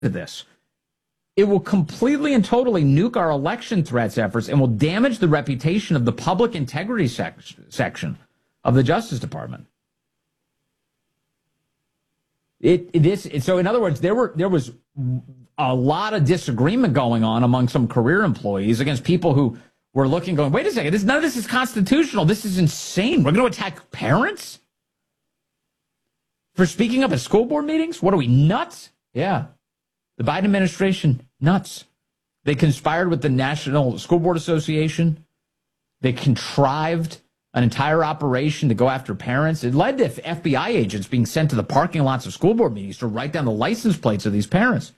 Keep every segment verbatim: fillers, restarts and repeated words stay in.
to this. It will completely and totally nuke our election threats efforts and will damage the reputation of the public integrity sec- section of the Justice Department. It, it is so. In other words, there were there was a lot of disagreement going on among some career employees against people who were looking, going, "Wait a second, this none of this is constitutional. This is insane. We're going to attack parents for speaking up at school board meetings. What are we, nuts?" Yeah. The Biden administration, nuts. They conspired with the National School Board Association. They contrived an entire operation to go after parents. It led to F B I agents being sent to the parking lots of school board meetings to write down the license plates of these parents.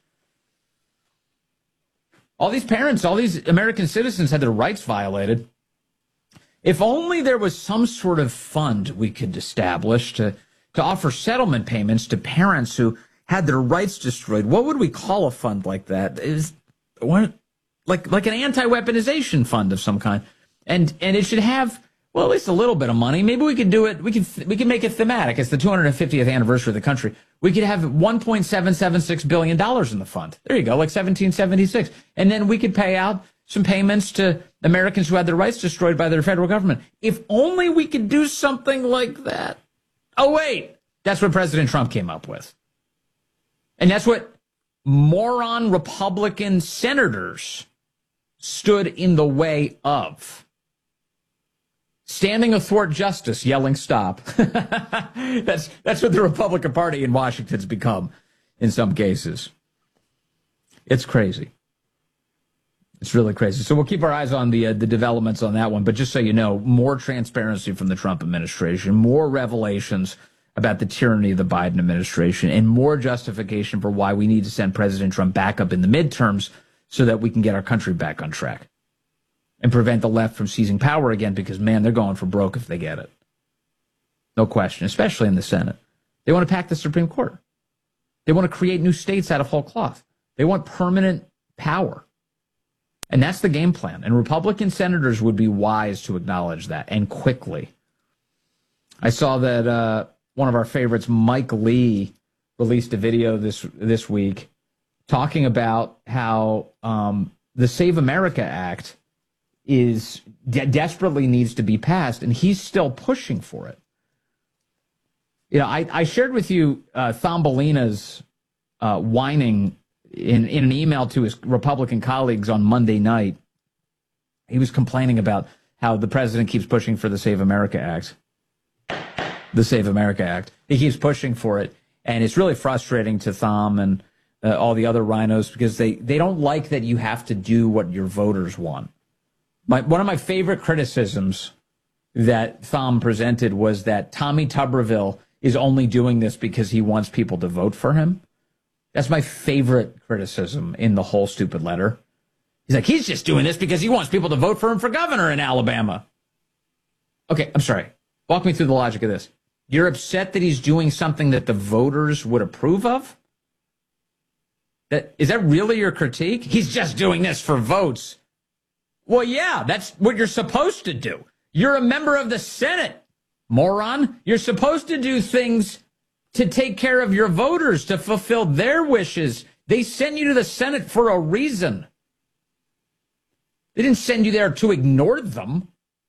All these parents, all these American citizens had their rights violated. If only there was some sort of fund we could establish to, to offer settlement payments to parents who had their rights destroyed. What would we call a fund like that? Is what, like like an anti-weaponization fund of some kind, and and it should have, well, at least a little bit of money. Maybe we could do it. We could we could make it thematic. It's the two hundred fiftieth anniversary of the country. We could have one point seven seven six billion dollars in the fund. There you go, like seventeen seventy-six, and then we could pay out some payments to Americans who had their rights destroyed by their federal government. If only we could do something like that. Oh wait, that's what President Trump came up with. And that's what moron Republican senators stood in the way of. Standing athwart justice, yelling stop. that's that's what the Republican Party in Washington's become in some cases. It's crazy. It's really crazy. So we'll keep our eyes on the uh, the developments on that one. But just so you know, more transparency from the Trump administration, more revelations about the tyranny of the Biden administration, and more justification for why we need to send President Trump back up in the midterms so that we can get our country back on track and prevent the left from seizing power again, because, man, they're going for broke if they get it. No question, especially in the Senate. They want to pack the Supreme Court. They want to create new states out of whole cloth. They want permanent power. And that's the game plan. And Republican senators would be wise to acknowledge that, and quickly. I saw that uh, one of our favorites, Mike Lee, released a video this this week talking about how um, the Save America Act is de- desperately needs to be passed, and he's still pushing for it. You know, I, I shared with you uh, Thumbelina's uh, whining in, in an email to his Republican colleagues on Monday night. He was complaining about how the president keeps pushing for the Save America Act. The Save America Act. He keeps pushing for it, and it's really frustrating to Thom and uh, all the other rhinos, because they, they don't like that you have to do what your voters want. My, one of my favorite criticisms that Thom presented was that Tommy Tuberville is only doing this because he wants people to vote for him. That's my favorite criticism in the whole stupid letter. He's like, he's just doing this because he wants people to vote for him for governor in Alabama. Okay, I'm sorry. Walk me through the logic of this. You're upset that he's doing something that the voters would approve of? That, is that really your critique? He's just doing this for votes. Well, yeah, that's what you're supposed to do. You're a member of the Senate, moron. You're supposed to do things to take care of your voters, to fulfill their wishes. They sent you to the Senate for a reason. They didn't send you there to ignore them.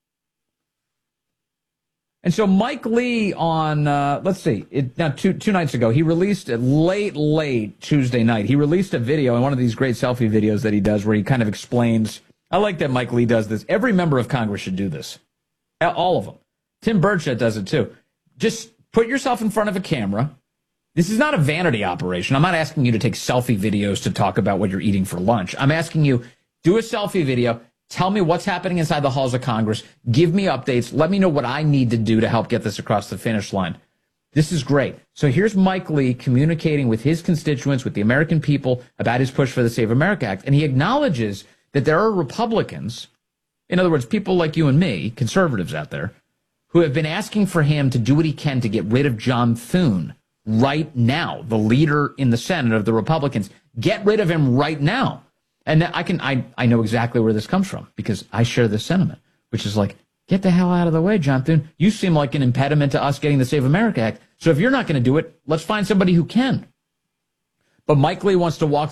And so Mike Lee on, uh, let's see, it, now two two nights ago, he released it late, late Tuesday night. He released a video in one of these great selfie videos that he does where he kind of explains. I like that Mike Lee does this. Every member of Congress should do this. All of them. Tim Burchett does it too. Just put yourself in front of a camera. This is not a vanity operation. I'm not asking you to take selfie videos to talk about what you're eating for lunch. I'm asking you, do a selfie video. Tell me what's happening inside the halls of Congress. Give me updates. Let me know what I need to do to help get this across the finish line. This is great. So here's Mike Lee communicating with his constituents, with the American people, about his push for the Save America Act. And he acknowledges that there are Republicans, in other words, people like you and me, conservatives out there, who have been asking for him to do what he can to get rid of John Thune right now, the leader in the Senate of the Republicans. Get rid of him right now. And I can I, I know exactly where this comes from, because I share this sentiment, which is like, get the hell out of the way, John Thune. You seem like an impediment to us getting the Save America Act. So if you're not going to do it, let's find somebody who can. But Mike Lee wants to walk